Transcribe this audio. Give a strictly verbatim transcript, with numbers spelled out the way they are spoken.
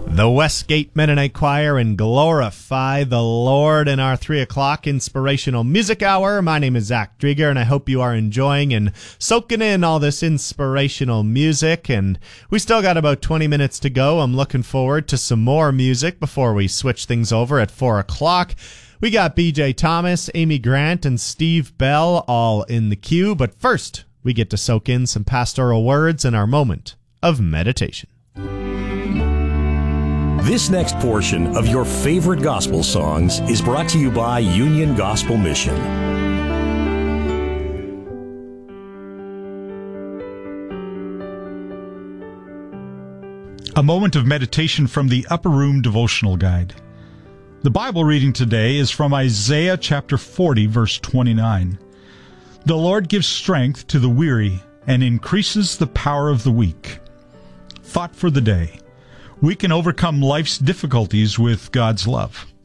The Westgate Mennonite Choir and Glorify the Lord in our three o'clock inspirational music hour. My name is Zach Drieger, and I hope you are enjoying and soaking in all this inspirational music. And we still got about twenty minutes to go. I'm looking forward to some more music before we switch things over at four o'clock. We got B J Thomas, Amy Grant, and Steve Bell all in the queue. But first, we get to soak in some pastoral words in our moment of meditation. This next portion of your favorite gospel songs is brought to you by Union Gospel Mission. A moment of meditation from the Upper Room Devotional Guide. The Bible reading today is from Isaiah chapter forty, verse twenty-nine. The Lord gives strength to the weary and increases the power of the weak. Thought for the day. We can overcome life's difficulties with God's love.